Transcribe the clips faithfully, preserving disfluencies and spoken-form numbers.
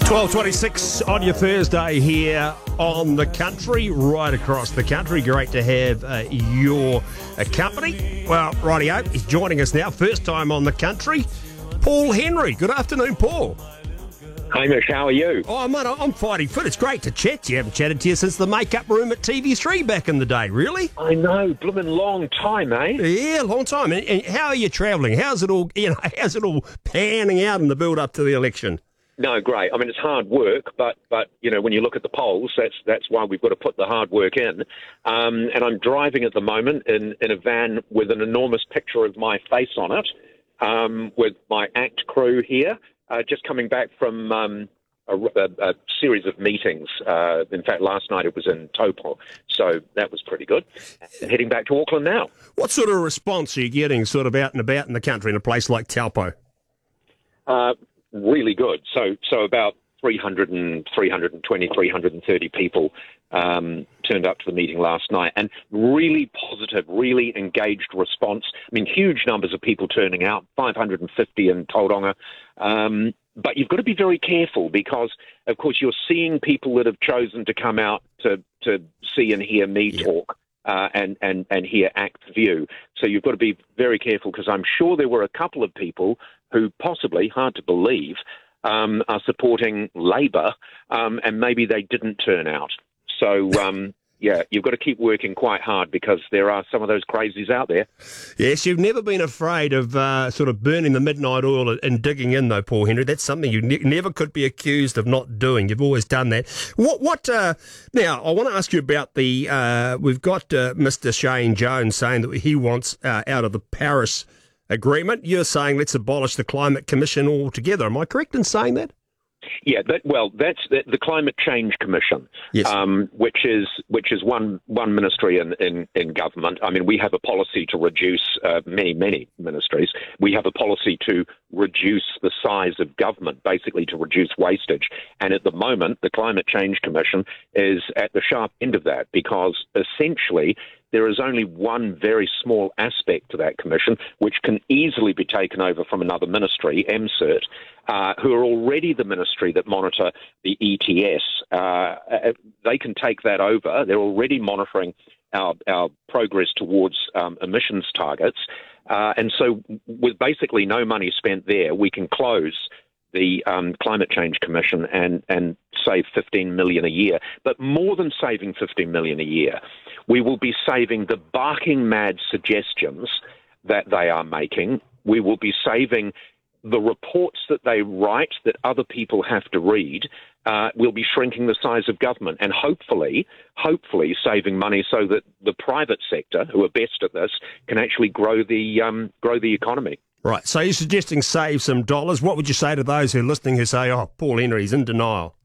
twelve twenty-six on your Thursday here on The Country, right across the country. Great to have uh, your uh, company. Well, rightio, he's joining us now. First time on The Country, Paul Henry. Good afternoon, Paul. Hamish, how are you? Oh, mate, I'm fighting fit. It's great to chat to you. I haven't chatted to you since the makeup room at T V three back in the day, really? I know, blooming long time, eh? Yeah, long time. And, and how are you travelling? How's it all, you know, how's it all panning out in the build-up to the election? No, great. I mean, it's hard work, but, but you know, when you look at the polls, that's that's why we've got to put the hard work in. Um, and I'm driving at the moment in, in a van with an enormous picture of my face on it, um, with my ACT crew here, uh, just coming back from um, a, a, a series of meetings. Uh, in fact, last night it was in Taupo, so that was pretty good. Heading back to Auckland now. What sort of response are you getting sort of out and about in the country in a place like Taupo? Uh, Really good. So, so about three hundred and three hundred twenty, three hundred thirty people um, turned up to the meeting last night, and really positive, really engaged response. I mean, huge numbers of people turning out, five hundred fifty in Tauranga. Um, but you've got to be very careful because, of course, you're seeing people that have chosen to come out to, to see and hear me yeah. talk. Uh, and, and, and hear ACT's view. So you've got to be very careful because I'm sure there were a couple of people who possibly, hard to believe, um, are supporting Labour um, and maybe they didn't turn out. So, um, yeah, you've got to keep working quite hard because there are some of those crazies out there. Yes, you've never been afraid of uh, sort of burning the midnight oil and digging in, though, Paul Henry. That's something you ne- never could be accused of not doing. You've always done that. What? What? Uh, now, I want to ask you about the. Uh, we've got uh, Mister Shane Jones saying that he wants uh, out of the Paris Agreement. You're saying let's abolish the Climate Commission altogether. Am I correct in saying that? Yeah, that, well, that's the, the Climate Change Commission, yes. um, which is which is one one ministry in, in, in government. I mean, we have a policy to reduce uh, many many ministries. We have a policy to reduce the size of government, basically to reduce wastage. And at the moment, the Climate Change Commission is at the sharp end of that because essentially there is only one very small aspect to that commission which can easily be taken over from another ministry, M CERT, uh, who are already the ministry that monitor the E T S. Uh, they can take that over. They're already monitoring our, our progress towards um, emissions targets. Uh, and so with basically no money spent there, we can close the um, Climate Change Commission and, and save fifteen million dollars a year. But more than saving fifteen million dollars a year, we will be saving the barking mad suggestions that they are making. We will be saving the reports that they write that other people have to read. Uh, we'll be shrinking the size of government and hopefully, hopefully saving money so that the private sector, who are best at this, can actually grow the um, grow the economy. Right, so you're suggesting save some dollars. What would you say to those who are listening who say, oh, Paul Henry's in denial?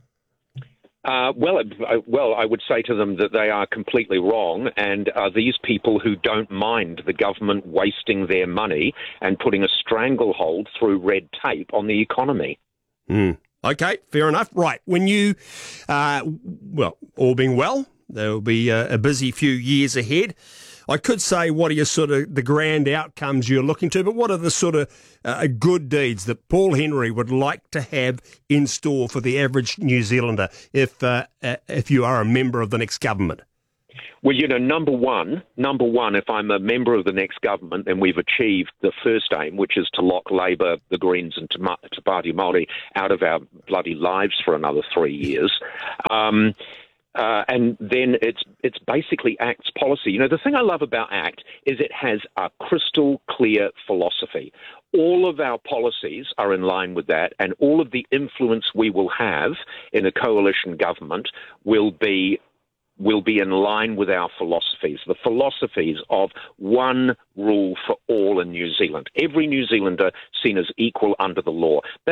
Uh, well, uh, well, I would say to them that they are completely wrong, and are these people who don't mind the government wasting their money and putting a stranglehold through red tape on the economy. Mm. Okay, fair enough. Right, when you, uh, well, all being well, there will be a, a busy few years ahead. I could say what are your sort of the grand outcomes you're looking to, but what are the sort of uh, good deeds that Paul Henry would like to have in store for the average New Zealander if uh, uh, if you are a member of the next government? Well, you know, number one, number one, if I'm a member of the next government, then we've achieved the first aim, which is to lock Labour, the Greens and Te Pāti Māori out of our bloody lives for another three years. Um Uh, and then it's it's basically ACT's policy. You know, the thing I love about ACT is it has a crystal clear philosophy. All of our policies are in line with that, and all of the influence we will have in a coalition government will be will be in line with our philosophies, the philosophies of one rule for all in New Zealand. Every New Zealander seen as equal under the law.